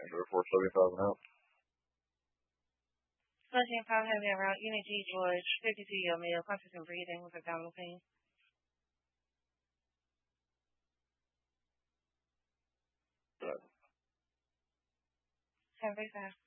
Android 475 and out. Flushing and power heavy around Unit G, George, 52 year male, constant breathing with abdominal pain. Good. 735.